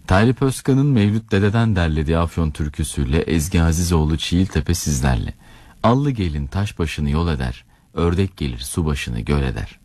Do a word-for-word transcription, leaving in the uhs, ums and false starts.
Tayyip Özkan'ın Mevlüt Dede'den derlediği Afyon türküsüyle Ezgi Azizoğlu Çiğiltepe sizlerle. Allı gelin taş başını yol eder, ördek gelir su başını göl eder.